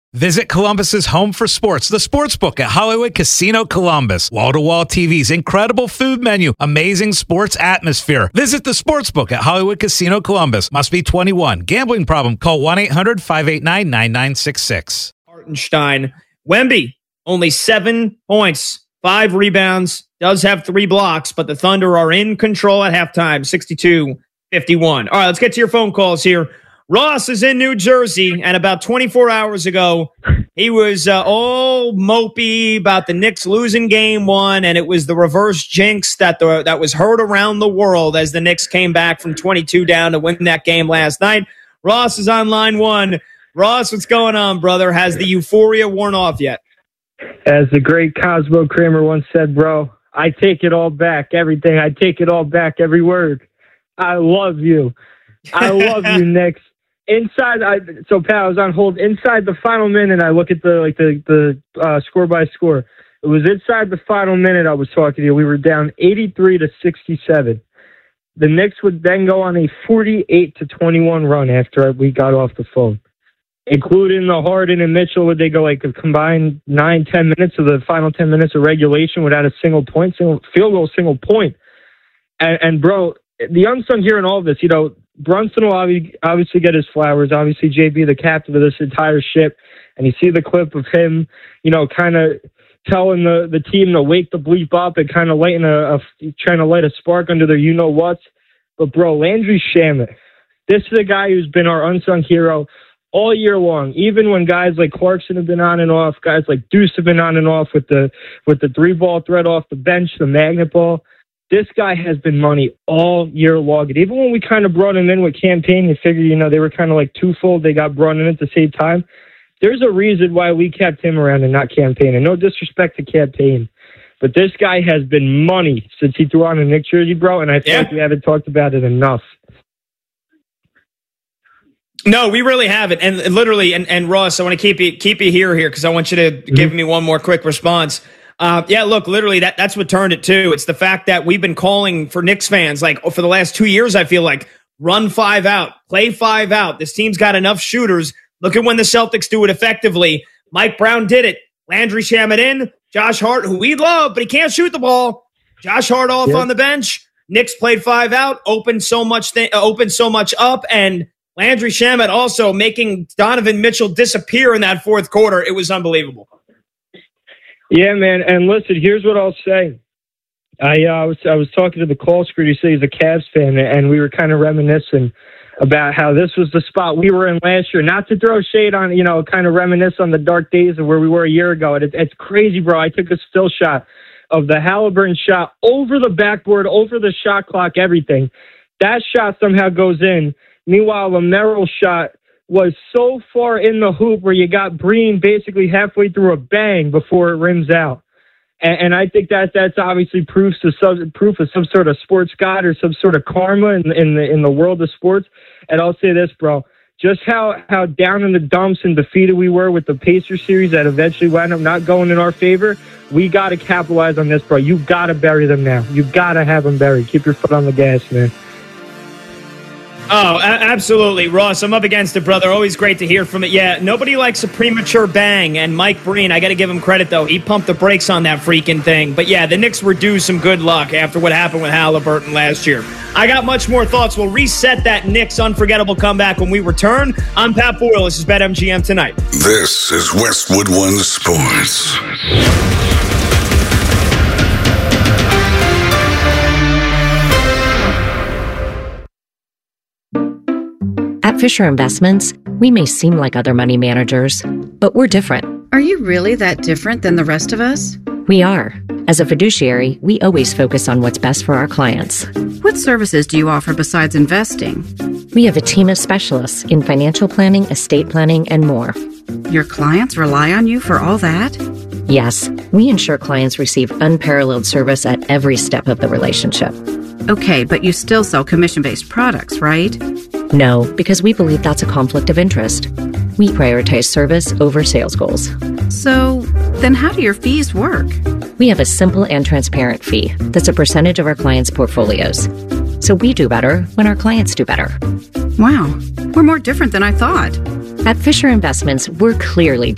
Visit Columbus's home for sports, the Sportsbook at Hollywood Casino Columbus. Wall-to-wall TVs, incredible food menu, amazing sports atmosphere. Visit the Sportsbook at Hollywood Casino Columbus. Must be 21. Gambling problem? Call 1-800-589-9966. Hartenstein. Wemby, only 7 points, 5 rebounds, does have 3 blocks, but the Thunder are in control at halftime, 62-51. All right, let's get to your phone calls here. Ross is in New Jersey, and about 24 hours ago, he was all mopey about the Knicks losing game 1, and it was the reverse jinx that was heard around the world as the Knicks came back from 22 down to win that game last night. Ross is on line 1. Ross, what's going on, brother? Has the euphoria worn off yet? As the great Cosmo Kramer once said, bro, I take it all back, everything. I take it all back, every word. I love you. I love you, Knicks. Pat, I was on hold. Inside the final minute, I look at the score by score. It was inside the final minute I was talking to you. We were down 83-67. The Knicks would then go on a 48-21 run after we got off the phone, including the Harden and Mitchell. Would they go like a combined 9-10 minutes of the final 10 minutes of regulation without a single point, single field goal, single point? And bro, the unsung hero in all of this, Brunson will obviously get his flowers. Obviously, JB, the captain of this entire ship. And you see the clip of him, kind of telling the team to wake the bleep up and kind of trying to light a spark under their you-know-whats. But, bro, Landry Shamet, this is a guy who's been our unsung hero all year long. Even when guys like Clarkson have been on and off, guys like Deuce have been on and off with the 3-ball threat off the bench, the magnet ball. This guy has been money all year long. And even when we kind of brought him in with Campaign, you figure, they were kind of like twofold. They got brought in at the same time. There's a reason why we kept him around and not Campaign. And no disrespect to Campaign, but this guy has been money since he threw on a Knicks jersey, bro. And I feel like we haven't talked about it enough. No, we really haven't. And literally, and Ross, I want to keep you here because I want you to give me one more quick response. Look, literally, that's what turned it too. It's the fact that we've been calling for Knicks fans, for the last 2 years, I feel like, run 5 out, play 5 out. This team's got enough shooters. Look at when the Celtics do it effectively. Mike Brown did it. Landry Shamet in. Josh Hart, who we love, but he can't shoot the ball. Josh Hart off on the bench. Knicks played 5 out, opened so much up, and Landry Shamet also making Donovan Mitchell disappear in that fourth quarter. It was unbelievable. Yeah, man. And listen, here's what I'll say. I was talking to the call screen. He said he's a Cavs fan, and we were kind of reminiscing about how this was the spot we were in last year. Not to throw shade on, kind of reminisce on the dark days of where we were a year ago. It's crazy, bro. I took a still shot of the Halliburton shot over the backboard, over the shot clock, everything. That shot somehow goes in. Meanwhile, the Merrill shot was so far in the hoop where you got Breen basically halfway through a bang before it rims out. And I think that's obviously proof of some sort of sports god or some sort of karma in the world of sports. And I'll say this, bro, just how down in the dumps and defeated we were with the Pacers series that eventually wound up not going in our favor. We got to capitalize on this, bro. You got to bury them now. You got to have them buried. Keep your foot on the gas, man. Oh, absolutely. Ross, I'm up against it, brother. Always great to hear from it. Yeah, nobody likes a premature bang, and Mike Breen, I got to give him credit, though. He pumped the brakes on that freaking thing. But, yeah, the Knicks were due some good luck after what happened with Halliburton last year. I got much more thoughts. We'll reset that Knicks unforgettable comeback when we return. I'm Pat Boyle. This is BetMGM Tonight. This is Westwood One Sports. At Fisher Investments, we may seem like other money managers, but we're different. Are you really that different than the rest of us? We are. As a fiduciary, we always focus on what's best for our clients. What services do you offer besides investing? We have a team of specialists in financial planning, estate planning, and more. Your clients rely on you for all that? Yes, we ensure clients receive unparalleled service at every step of the relationship. Okay, but you still sell commission-based products, right? No, because we believe that's a conflict of interest. We prioritize service over sales goals. So, then how do your fees work? We have a simple and transparent fee that's a percentage of our clients' portfolios. So we do better when our clients do better. Wow, we're more different than I thought. At Fisher Investments, we're clearly